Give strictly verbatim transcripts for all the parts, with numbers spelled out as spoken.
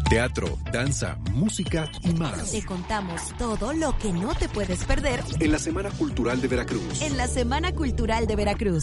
Teatro, danza, música y más. Te contamos todo lo que no te puedes perder en la Semana Cultural de Veracruz. En la Semana Cultural de Veracruz.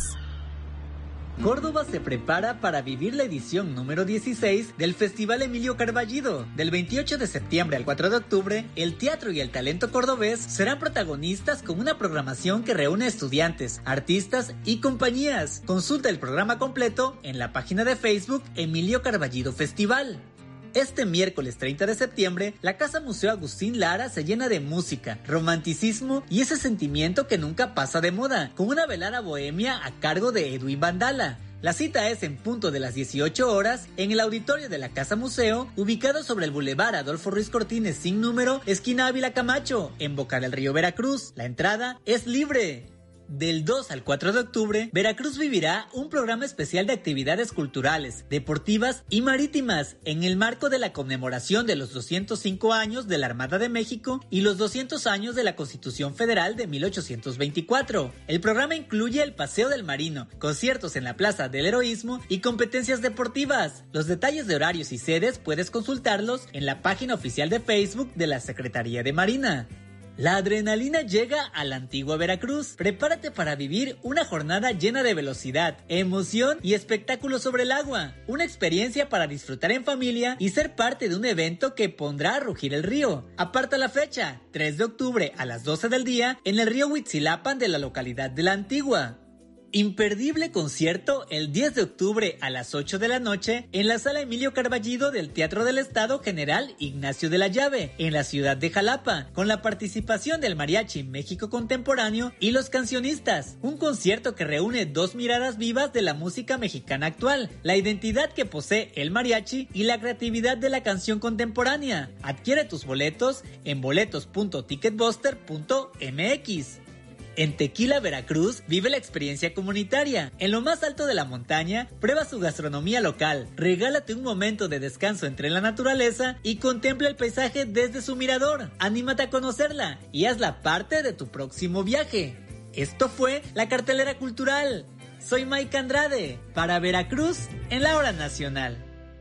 Córdoba se prepara para vivir la edición número dieciséis del Festival Emilio Carballido. Del veintiocho de septiembre al cuatro de octubre, el teatro y el talento cordobés serán protagonistas con una programación que reúne estudiantes, artistas y compañías. Consulta el programa completo en la página de Facebook Emilio Carballido Festival. Este miércoles treinta de septiembre, la Casa Museo Agustín Lara se llena de música, romanticismo y ese sentimiento que nunca pasa de moda, con una velada bohemia a cargo de Edwin Vandala. La cita es en punto de las dieciocho horas en el auditorio de la Casa Museo, ubicado sobre el Boulevard Adolfo Ruiz Cortines sin número, esquina Ávila Camacho, en Boca del Río, Veracruz. La entrada es libre. Del dos al cuatro de octubre, Veracruz vivirá un programa especial de actividades culturales, deportivas y marítimas en el marco de la conmemoración de los doscientos cinco años de la Armada de México y los doscientos años de la Constitución Federal de mil ochocientos veinticuatro. El programa incluye el Paseo del Marino, conciertos en la Plaza del Heroísmo y competencias deportivas. Los detalles de horarios y sedes puedes consultarlos en la página oficial de Facebook de la Secretaría de Marina. La adrenalina llega a la antigua Veracruz. Prepárate para vivir una jornada llena de velocidad, emoción y espectáculo sobre el agua. Una experiencia para disfrutar en familia y ser parte de un evento que pondrá a rugir el río. Aparta la fecha, tres de octubre a las doce del día en el río Huitzilapan de la localidad de La Antigua. Imperdible concierto el diez de octubre a las ocho de la noche en la Sala Emilio Carballido del Teatro del Estado General Ignacio de la Llave, en la ciudad de Jalapa, con la participación del Mariachi México Contemporáneo y los cancionistas. Un concierto que reúne dos miradas vivas de la música mexicana actual, la identidad que posee el mariachi y la creatividad de la canción contemporánea. Adquiere tus boletos en boletos punto ticketbuster punto m x. En Tequila, Veracruz, vive la experiencia comunitaria. En lo más alto de la montaña, prueba su gastronomía local, regálate un momento de descanso entre la naturaleza y contempla el paisaje desde su mirador. Anímate a conocerla y hazla parte de tu próximo viaje. Esto fue la cartelera cultural. Soy Mike Andrade, para Veracruz, en la Hora Nacional.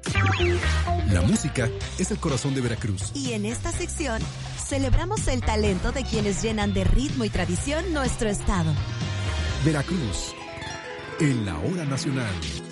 La música es el corazón de Veracruz. Y en esta sección celebramos el talento de quienes llenan de ritmo y tradición nuestro estado. Veracruz, en la Hora Nacional.